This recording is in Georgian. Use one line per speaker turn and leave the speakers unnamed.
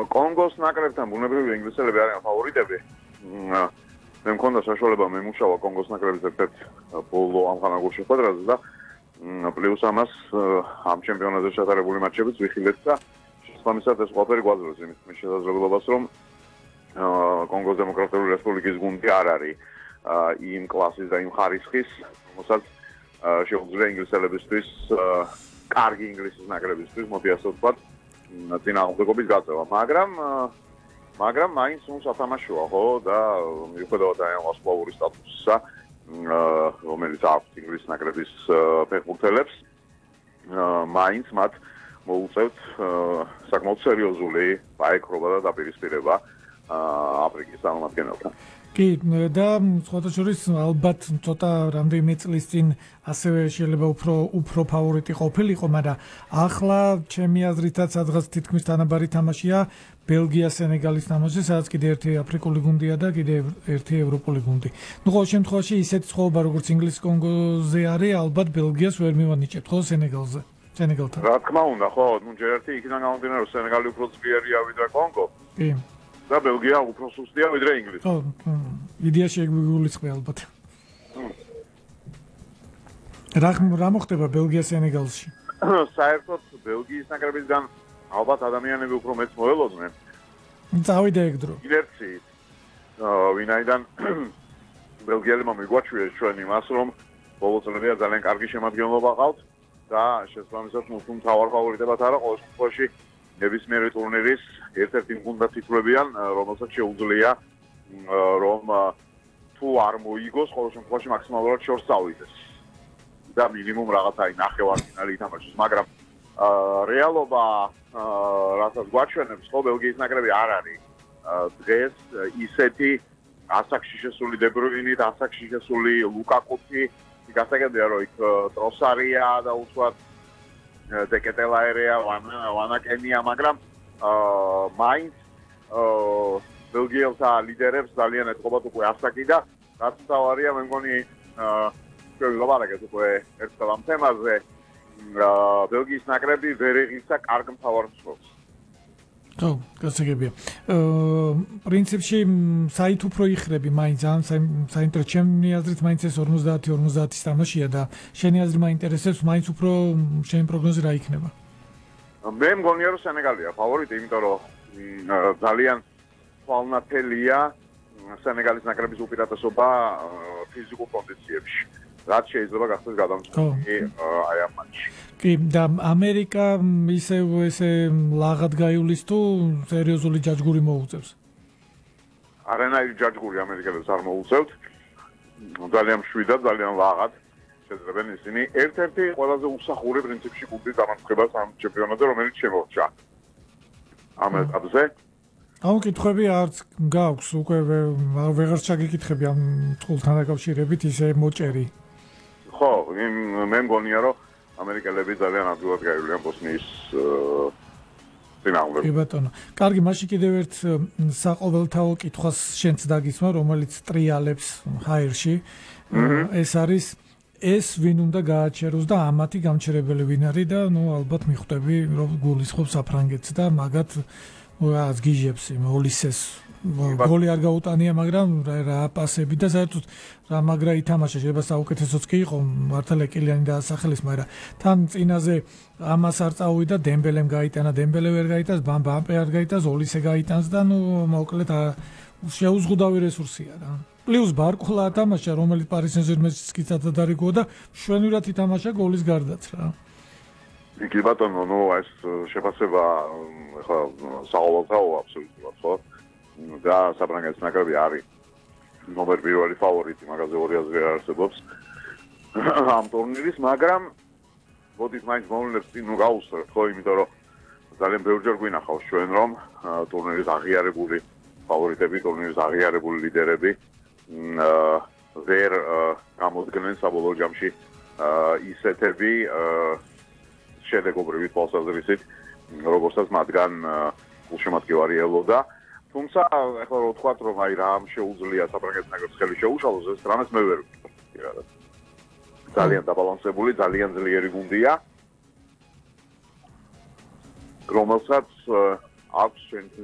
კონგოს ნაკრებთან ბუნებრივი ინგლისელები არიან ფავორიტები. მე მქონდა საშუალება მემუშავა კონგოს ნაკრების ერთ-ერთ ბოლო ამხანაგურ შეხვედრაზე და პლუს ამას ამ ჩემპიონატზე ჩატარებული მატჩებიც ვიხილეთ და შესაბამისად ეს ყველაფერი გვაძლევს იმის შესაძლებლობას, რომ კონგოს დემოკრატიული რესპუბლიკის გუნდი არ არის იმ კლასის და იმ ხარისხის, რომელსაც შეუძლია ინგლისელებისთვის კარგი ინგლისის ნაკრებისთვის, მოდი ასე ვთქვათ, წინააღმდეგობის გაწევა, მაგრამ მაინც სათამაშოა, ხო, და მიუხედავად ამ ვარსკვლავური სტატუსისა, რომელიც აქვს ინგლისის ნაკრების ფეხბურთელებს, მაინც მათ მოუწევთ საკმაოდ სერიოზული პაეკრობა და დაპირისპირება აფრიკის წარმომადგენელთან.
კი, და სხვათა შორის ალბათ ცოტა რამდენიმე წლის წინ ასევე შეიძლება უფრო ფავორიტი ყოფილიყო, მაგრამ ახლა ჩემი აზრითაც სადღაც თითქმის თანაბარი თამაშია ბელგია-სენეგალის თამაში, სადაც კიდე ერთი აფრიკული გუნდია და კიდე ერთი ევროპული გუნდი. ნუ ყოველ შემთხვევაში ისეთი ცხოვრება როგორც ინგლისის კონგოზე არის, ალბათ ბელგიას ვერ მივანიჭებთ, ხო, სენეგალთან.
რა თქმა უნდა, ხო, ნუ ჯერ ერთი იქიდან გამომდინარე, რომ სენეგალი უფრო ძლიერია ვიდრე კონგო.
კი.
და ბელგია უფრო სუსტია ვიდრე ინგლისი.
ხო, იდეაში ეგ ალბათ. რა მოხდება ბელგია-სენეგალში?
საერთოდ ბელგიის ნაკრებისგან ალბათ ადამიანები უფრო მეც მოელოდნენ.
წავიდა ეგ დრო.
ინერციით. ვინაიდან ბელგიელებმა მიგვაჩვიეს ჩვენ იმას, რომ ბოლო წლებია ძალიან კარგი შემადგენლობა ყავთ და შესაბამისად თუ მთავარ ფავორიტებად არა, ყოველ შემთხვევაში ნებისმიერი ტურნირის ერთ-ერთი გუნდა თითქლებიან, რომელსაც შეუძლია რომ თუ არ მოიგოს, ყოველ შემთხვევაში მაქსიმალურად შორს წავიდეს. და მინიმუმ რაღაცა ნახევარფინალი ითამაშოს, მაგრამ რეალობა რასაც გვაჩვენებს, ხო, ბელგიის ნაკრები არ არის დღეს ისეთი ასაკში შესული დებრუინით, ასაკში შესული ლუკაკუთი, გასაგებია რომ იქ ტროსარია და უშუალოდ დეკეტელაერია, ვანაკენია, მაგრამ მაინც ბელგიელთა ლიდერებს ძალიან ეთყობათ უკვე ასაკი და რაც თავარია, მე მგონი ჩვენ ვილაპარაკეთ უკვე ერთხელ ამ თემაზე, ბელგიის ნაკრები ვერ ეღიცა კარგ მთავარ მსვლელს.
ხო, გასაგებია. პრინციპში საით უფრო იხრები მაინც ამ საინტერესო ჩემი აზრით მაინც ეს 50-50-ის თამაშია და შენი აზრი მაინტერესებს, მაინც უფრო შენი პროგნოზი რა იქნება?
მე მგონია რომ სენეგალია ფავორიტი, იმიტომ რომ ძალიან თვალნათელია სენეგალის ნაკრების უპირატესობა ფიზიკურ კონდიციებში. რაც შეიძლება გახდეს გადამწყვეტი აი ამ მატჩში. კი, და
ამერიკა ისევ ესე ლაღად გაივლის თუ სერიოზული ჯაჯგური მოუწევს?
არანაირი ჯაჯგური ამერიკელებს არ მოუწევთ. ძალიან მშვიდად, ძალიან ლაღად შეძლებენ ისინი. ერთ-ერთი ყველაზე უსახური პრინციპში გუნდის დამარცხებას ამ ჩემპიონატზე, რომელიც შემორჩა ამ ეტაპზე.
აუ კითხვები არც გაქვს, უკვე ვეღარ ჩაგიკითხები ამ წყულთან დაკავშირებით, ისე მოჭერი.
ხო, მე მგონია რომ ამერიკელები ძალიან ადვილად გაივლიან ბოსნიის წინააღმდეგ.
კი ბატონო. კარგი, მაშინ კიდევ ერთ საყოველთაო კითხვას შენც დაგისმა, რომელიც ტრიალებს ჰაერში. ეს არის ეს ვინ უნდა გააჩეროს და ამათი გამჩერებელი ვინ არის და ნუ ალბათ მიხვდები რომ გულისხმობს საფრანგეთს და მაგათ რაც გიჟებს იმ ოლისეს გოლი არ გაუტანია, მაგრამ რა პასები და საერთოდ რა მაგრა ითამაშა, შეიძლება საუკეთესოც კი იყო, მართალია კილიანი დაასახელეს, მაგრამ თან წინაზე ამას არ წავიდა, დემბელემ გაიტანა, დემბელე ვერ გაიტანს, ბამპე არ გაიტანს, ოლისე გაიტანს და ნუ მოკლედ შეუზღუდავი რესურსია რა. პლუს ბარკულა ათამაშა, რომელიც პარის სენ-ჟერმენშიც კი სადარიგოა და მშვენივრად ითამაშა გოლის გარდაც რა.
კი ბატონო, ნუ ეს შეფასება ხა საყოველთაო აბსოლუტურად ხო? და საფრანგეთის ნაკრები არის ნომერ პირველი ფავორიტი, მაგაზე ორი აზრი არ არსებობს ამ ტურნირის, მაგრამ მოდით მაინც მოვლენებს წინ გავუსწრებთ, ხო, იმიტომ რომ ძალიან ბევრჯერ გვინახავს ჩვენ, რომ ტურნირის აღიარებული ფავორიტები, ტურნირის აღიარებული ლიდერები ვერ გამოდგნენ საბოლოო ჯამში ისეთები შედეგობრივი თვალსაზრისით, როგორცაც მათგან გულშემატკივარი ელოდა. თუმცა ახლა რო ვთქვათ, რომ აი რა შეუძლია საფრანგეთის ნაკრებს ხელი შეუშალოს, ეს რამეს მე ვერ ვიტყვი. ძალიან დაბალანსებული, ძალიან ძლიერი გუნდია, რომელსაც აქვს